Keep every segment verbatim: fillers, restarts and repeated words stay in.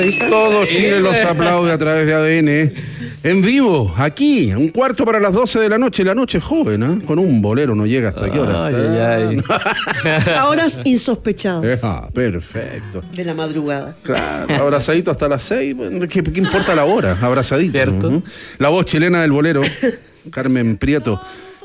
risa. Todo Chile los aplaude a través de A D N. En vivo, aquí, un cuarto para las doce de la noche. La noche joven, ¿eh? Con un bolero no llega hasta qué hora. Ay, ay, ay. A horas insospechadas. Ah, perfecto. De la madrugada. Claro, abrazadito hasta las seis. ¿Qué, qué importa la hora? Abrazadito. Cierto. Uh-huh. La voz chilena del bolero, Carmen Prieto.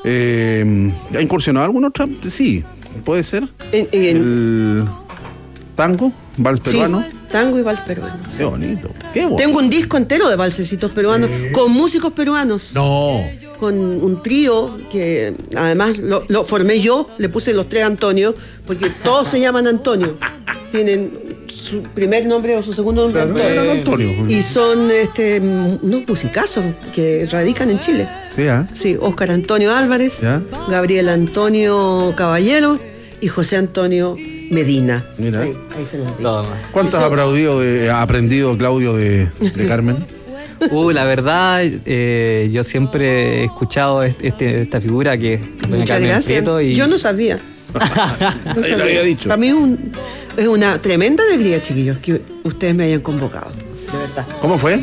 Eh, ¿Ha incursionado alguna otra? Sí, puede ser. En, en, El tango, vals peruano. Sí, tango y vals peruano. Qué bonito. Qué bonito. Tengo un disco entero de valsecitos peruanos con músicos peruanos. No. Con un trío que además lo, lo formé yo, le puse los tres Antonio, porque todos se llaman Antonio. Tienen su primer nombre o su segundo nombre. Claro, Antonio. eran Antonio. Y son este, unos musicazos que radican en Chile. Sí, ¿ah? ¿eh? Sí, Óscar Antonio Álvarez, ¿Ya? Gabriel Antonio Caballero y José Antonio Medina. Mira. Ahí, ahí se los digo. Todo más. ¿Cuántos Eso- ha aplaudido de- ha aprendido Claudio de, de Carmen? Uh, la verdad, eh, yo siempre he escuchado este, este- esta figura que es doña Muchas Carmen gracias. Prieto y Yo no sabía. No Ahí lo había dicho. Para mí es, un- es una tremenda alegría, chiquillos, que ustedes me hayan convocado. De verdad. ¿Cómo fue?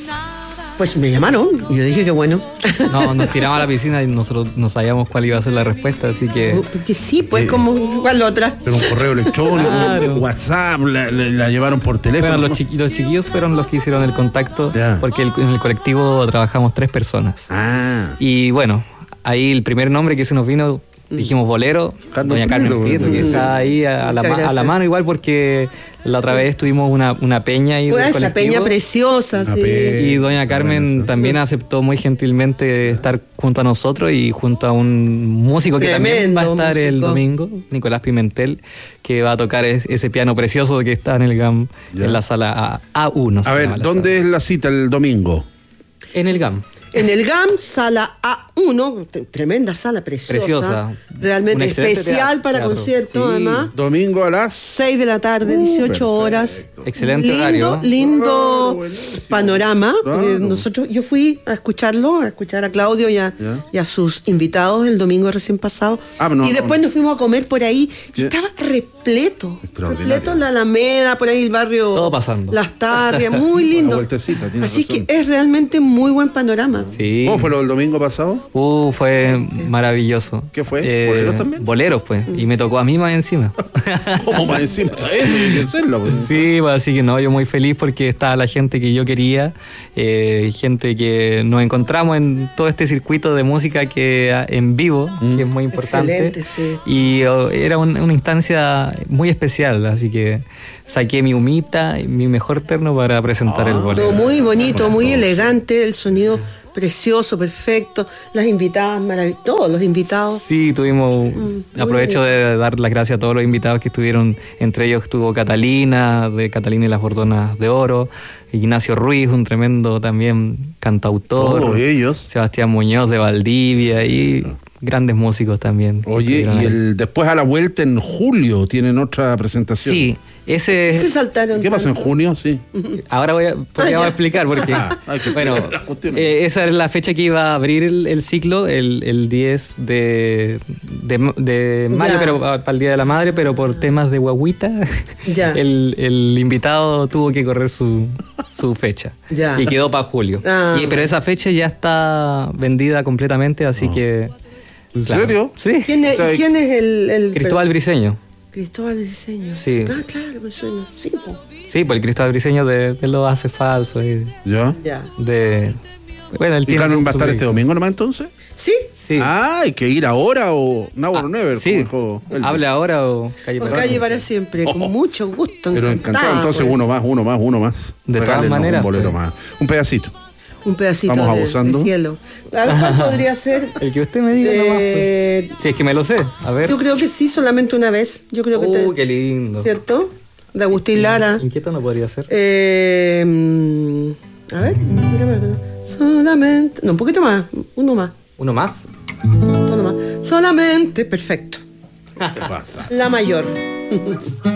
Pues me llamaron y yo dije que bueno. no, nos tiramos a la piscina y nosotros no sabíamos cuál iba a ser la respuesta, así que Porque sí, pues Eh, como igual la otra. Pero un correo electrónico, Claro. WhatsApp, la, la- la llevaron por teléfono. bueno, ¿no? los, chiqui- los chiquillos fueron los que hicieron el contacto Ya. porque el- en el colectivo trabajamos tres personas. Ah. Y bueno, ahí el primer nombre que se nos vino, dijimos bolero, Carmen doña Carmen Prieto, Prieto, que mm. está ahí a, a la, Muchas ma- a la gracias. mano igual porque la otra vez tuvimos una, una peña ahí Pues del esa colectivo. peña preciosa, Una sí. pe- Y doña Carmen Bueno, eso. también aceptó muy gentilmente estar junto a nosotros y junto a un músico que también va a Tremendo estar el músico. domingo, Nicolás Pimentel, que va a tocar es- ese piano precioso que está en el GAM, Ya. en la sala A- A1. se A ver, llama la ¿dónde es la cita el domingo? sala. En el GAM. En el GAM, sala A uno, t- tremenda sala, preciosa. Preciosa. Realmente Un excelente especial teatro. para concierto, Sí. además. Domingo a las... seis de la tarde, dieciocho horas. Excelente lindo, horario. Lindo Ah, buenísimo. panorama. Claro. porque nosotros, yo fui a escucharlo, a escuchar a Claudio y a, Ya. y a sus invitados el domingo recién pasado. Ah, no, y después no. nos fuimos a comer por ahí y Ya. estaba repleto. Extraordinario. Repleto en la Alameda, por ahí el barrio. Todo pasando. Las Tarrias, muy Sí, lindo. una vueltecita, tienes Así razón. que es realmente muy buen panorama. Sí. ¿Cómo fue lo del domingo pasado? Uh, fue maravilloso. ¿Qué fue? ¿Boleros también? Boleros, pues. Y me tocó a mí más encima. ¿Cómo más encima? Está bien, tiene que hacerlo, pues. Sí, pues, así que no, yo muy feliz porque estaba la gente que yo quería, eh, gente que nos encontramos en todo este circuito de música que ah, en vivo, que es muy importante. Excelente, sí. Y oh, era un- una instancia muy especial, así que saqué mi humita y mi mejor terno para presentar el No, bolero. muy bonito, muy elegante, el sonido precioso, perfecto, las invitadas maravillosas, todos los invitados. Sí, tuvimos, muy aprovecho de dar las gracias a todos los invitados que estuvieron, entre ellos estuvo Catalina, de Catalina y las Bordonas de Oro, Ignacio Ruiz, un tremendo también cantautor, Todos ellos. Sebastián Muñoz de Valdivia y grandes músicos también. que Oye, estuvieron y ahí. el después a la vuelta en julio tienen otra presentación. Sí, ese Se es... saltaron. ¿Qué pasa en tanto. junio? Sí. Ahora voy a, podríamos ya. explicar porque, Ah, hay que bueno, explicar las cuestiones. eh, esa es la fecha que iba a abrir el, el ciclo, el, el diez de, de, de mayo, Ya. pero ah, para el Día de la Madre, pero por temas de guaguita, Ya. el, el invitado tuvo que correr su, su fecha Ya. y quedó para julio. Ah. Y- pero esa fecha ya está vendida completamente, así que... ¿En claro. serio? Sí, ¿Quién es, O sea, quién es el, el Cristóbal Briseño. Cristóbal Briseño. Sí. Ah, claro, me suena. Sí, po. Sí, pues el Cristóbal Briseño de, de Lo Hace Falso. Y ¿Ya? Ya. de, bueno, él ¿Y tiene Carmen su- va a su estar este proyecto. domingo nomás entonces? ¿Sí? Sí. Ah, hay que ir ahora o now or Ah, never. sí. como dijo Elvis. ¿Hable ahora o calle Por para calle atrás? para siempre, con mucho gusto. Pero encantada, encantado. Entonces pues. uno más, uno más, uno más. De todas Regálenos maneras, un bolero pues. más. Un pedacito. Un pedacito Vamos de, abusando. de cielo. A ver, ¿cuál podría ser? El que usted me diga nomás, pues. Eh, Si es que me lo sé. A ver. yo creo que sí, solamente una vez. Yo creo que Uh, te- qué lindo. ¿Cierto? De Agustín Lara. ¿En qué tono podría ser? Eh, mm, a ver, mírame, solamente. No, un poquito más, uno más, ¿Uno más? uno más. Solamente, perfecto. ¿Qué pasa? La mayor.